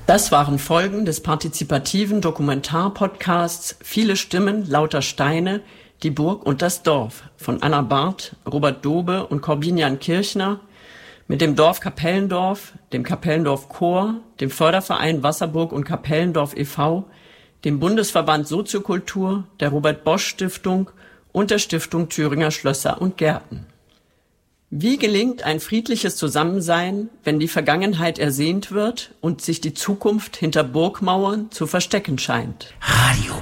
Das waren Folgen des partizipativen Dokumentarpodcasts Viele Stimmen, lauter Steine, die Burg und das Dorf von Anna Barth, Robert Dobe und Corbinian Kirchner mit dem Dorf Kapellendorf, dem Kapellendorf Chor, dem Förderverein Wasserburg und Kapellendorf e.V., dem Bundesverband Soziokultur, der Robert-Bosch-Stiftung und der Stiftung Thüringer Schlösser und Gärten. Wie gelingt ein friedliches Zusammensein, wenn die Vergangenheit ersehnt wird und sich die Zukunft hinter Burgmauern zu verstecken scheint? Radio